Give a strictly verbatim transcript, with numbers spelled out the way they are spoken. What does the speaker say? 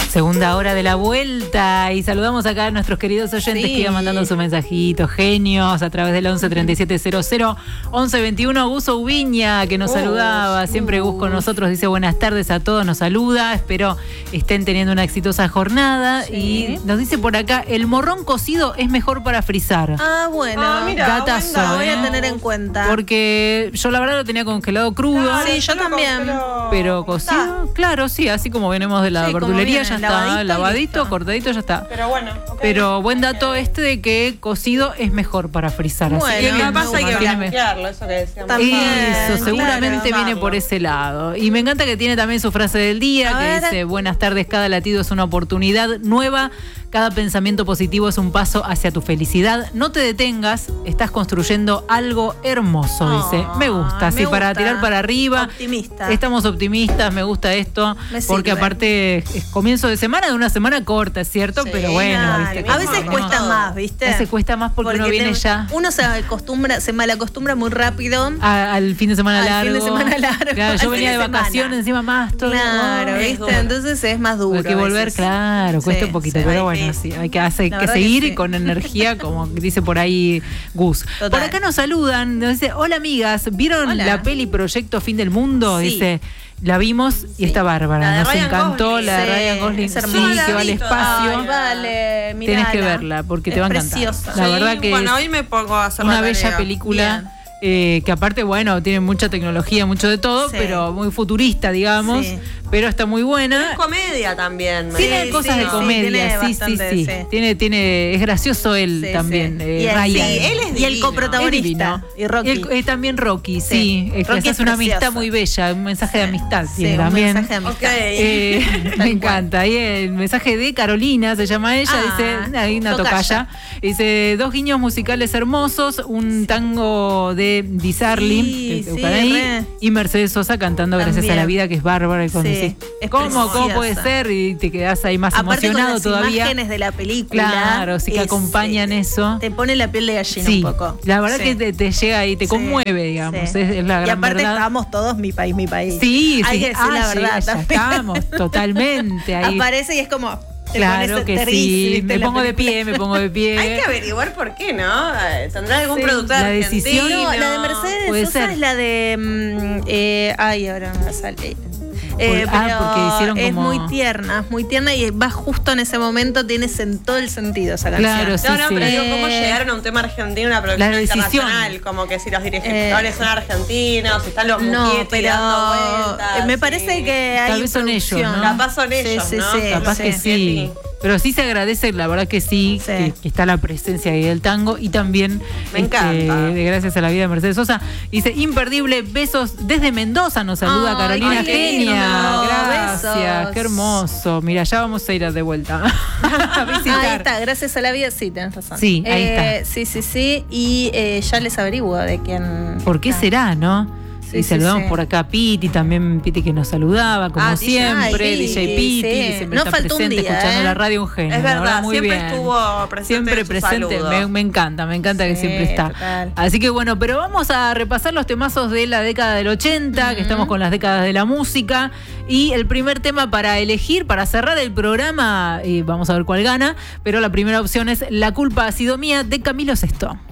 Segunda hora de la vuelta y saludamos acá a nuestros queridos oyentes sí. que iban mandando sus mensajitos, genios, a través del once treinta y siete cero cero once veintiuno. Gus Ubiña, que nos uh, saludaba, siempre Gus con nosotros, dice buenas tardes a todos, nos saluda, espero estén teniendo una exitosa jornada sí. y nos dice por acá, el morrón cocido es mejor para frizar. Ah, bueno, ah, mira, Gatazo, lo voy ¿eh? a tener en cuenta. Porque yo la verdad lo tenía congelado crudo. Claro, sí, yo también. Pero, pero cocido, está. Claro, sí, así como venimos de la sí, verdulería, ya está, lavadito, lavadito cortadito, ya está. Pero bueno. Okay. Pero buen dato este de que cocido es mejor para frizar. Bueno, así que capaz hay que blanquearlo, eso que decíamos. También, eso, seguramente claro, viene por ese lado. Y me encanta que tiene también su frase del día, A que ver. dice, buenas tardes, cada latido es una oportunidad nueva, cada pensamiento positivo es un paso hacia tu felicidad. No te detengas, estás construyendo algo hermoso, Oh, dice. Me gusta, así me para gusta. tirar para arriba. Optimista. Estamos optimistas, me gusta esto, Me porque sirve. aparte es comienzo de semana, de una semana corta, es cierto, Sí, pero bueno, claro. ¿viste? A veces No, cuesta no. más, ¿viste? A veces cuesta más porque, uno viene te- ya Uno se acostumbra, se malacostumbra muy rápido. a- al fin de semana Al largo. fin de semana largo, Claro, al yo fin venía de de semana. vacaciones encima más todo. Claro, Ay, es ¿viste? duro. Entonces es más duro. hay que a volver, veces. claro, cuesta Sí, un poquito, sí. pero Ay, bueno, sí. sí, hay que, hacer, La que verdad que seguir sí. con energía, como dice por ahí Gus. Total. Por acá nos saludan, nos dice, hola amigas, ¿vieron Hola. la peli Proyecto Fin del Mundo? Sí. Dice, la vimos y Sí. está bárbara, La de nos Ryan encantó, Gosling. la de Sí, Ryan Gosling, es sí, hermosa. que va al Ay, espacio. Ay, vale, mirala. Tenés que verla porque Es te va a encantar. preciosa. La Sí, verdad que bueno, es hoy me pongo a hacer una la bella tarea. película. Eh, que aparte, bueno, tiene mucha tecnología, mucho de todo, Sí. pero muy futurista, digamos, Sí. pero está muy buena. Es comedia también. Tiene Sí, cosas sí, de sí, comedia, tiene sí, sí, bastante, sí, sí. Tiene, tiene, es gracioso él Sí, también, sí. eh, Y él- Ryan. sí, él es y el divino. Es coprotagonista. divino. Y Rocky. Él- eh, también Rocky, sí. Sí. Es que Rocky hace es una precioso. amistad muy bella, un mensaje de amistad Sí, tiene un también. mensaje de amistad. Ok. Eh, me encanta. Ahí el mensaje de Carolina, se llama ella, Ah, dice, ahí una tocaya. tocaya. Dice, dos guiños musicales hermosos, un tango de Di Sarli, Sí, que- sí, para ahí, re. y Mercedes Sosa cantando Gracias a También. la vida, que es bárbara. Y cuando Sí, decís, es ¿cómo, ¿Cómo preciosa. puede ser? Y te quedás ahí más Aparte con emocionado las todavía. imágenes de la película. Claro, sí que es, acompañan eh, eso. Te pone la piel de gallina Sí, un poco. la verdad Sí. que te, te llega y te Sí, conmueve, digamos. sí. Es, es la Y gran aparte verdad. estábamos todos mi país, mi país. Sí, Hay sí. que decir Ah, la sí, verdad ya también. estamos totalmente ahí. Aparece y es como. te Claro pones- que te rís, sí. ¿viste? Me La pongo de película. pie, me pongo de pie. Hay que averiguar por qué, ¿no? Eh, ¿Tendrá algún Sí. productor La argentino? decisión- No, la de Mercedes Puede Sosa ser. es la de. mm, eh, ay, ahora no me sale. Eh, Por- ah, pero porque hicieron es como- muy tierna, es muy tierna y va justo en ese momento, tiene sen- todo el sentido esa canción. Claro, sí, No, no, sí. pero digo, ¿cómo Eh, llegaron a un tema argentino, una producción la decisión. internacional? Como que si los directores Eh, son argentinos, si están los No, muquietes pero dando vueltas. me parece sí. que hay Tal vez son ellos, producción. ¿no? Capaz son ellos, sí, ¿no? Sí, Capaz sí. que sí. Pero sí se agradece, la verdad que sí, Sí. que, que está la presencia ahí del tango y también Me este, encanta. de Gracias a la vida de Mercedes Sosa. Dice, imperdible, besos desde Mendoza, nos saluda Ay, Carolina qué lindo. Genia. Gracias, Besos. qué hermoso. Mira, ya vamos a ir de vuelta a visitar. Ahí está, gracias a la vida, sí, tenés razón. Sí, ahí Eh, Sí, sí, sí. Y eh, ya les averiguo de quién. ¿Por qué está. será, no? Sí, y sí, saludamos sí. por acá a Piti, también Piti que nos saludaba, como Ah, D J. siempre, Ay, D J Piti, Piti, sí. que siempre No está faltó un presente día, escuchando ¿eh? la radio, un genio. Es la verdad, muy siempre bien. estuvo presente Siempre en su presente, saludo. me, me encanta, me encanta que Sí, siempre está. total. Así que bueno, pero vamos a repasar los temazos de la década del ochenta, que estamos con las décadas de la música. Y el primer tema para elegir, para cerrar el programa, y vamos a ver cuál gana, pero la primera opción es La culpa ha sido mía, de Camilo Sesto.